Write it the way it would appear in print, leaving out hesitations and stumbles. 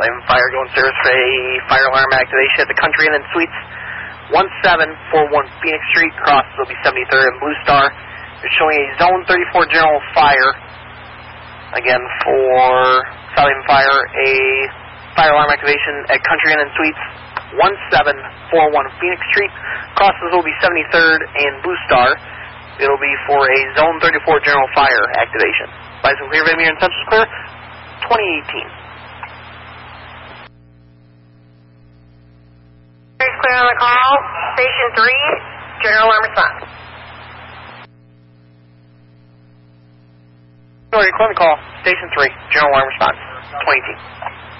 South Haven Fire going service for a fire alarm activation at the Country Inn and Suites, 1741 Phoenix Street. Crosses will be 73rd and Blue Star. They're showing a Zone 34 general fire. Again, for South Haven Fire, a fire alarm activation at Country Inn and Suites, 1741 Phoenix Street. Crosses will be 73rd and Blue Star. It'll be for a Zone 34 general fire activation. License clear, Van Buren Central Clear, 2018. Clear on the call. Station 3, general alarm response. Sorry, clear on the call. Station 3, general alarm response, 2018.